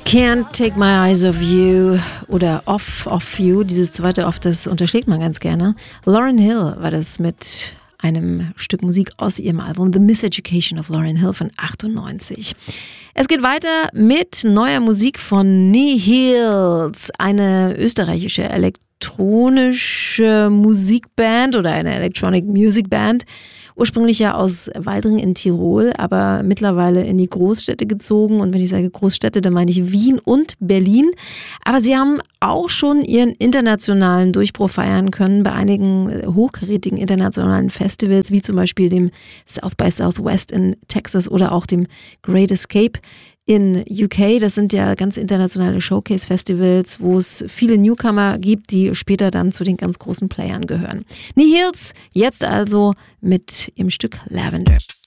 Can't Take My Eyes Off You oder Off You, dieses zweite Off, das unterschlägt man ganz gerne. Lauryn Hill war das mit einem Stück Musik aus ihrem Album The Miseducation of Lauryn Hill von 98. Es geht weiter mit neuer Musik von Nihils, eine österreichische elektronische Musikband oder eine Electronic Music Band. Ursprünglich ja aus Waldring in Tirol, aber mittlerweile in die Großstädte gezogen. Und wenn ich sage Großstädte, dann meine ich Wien und Berlin. Aber sie haben auch schon ihren internationalen Durchbruch feiern können bei einigen hochkarätigen internationalen Festivals, wie zum Beispiel dem South by Southwest in Texas oder auch dem Great Escape in UK. Das sind ja ganz internationale Showcase-Festivals, wo es viele Newcomer gibt, die später dann zu den ganz großen Playern gehören. Nihils, jetzt also mit ihrem Stück Lavender.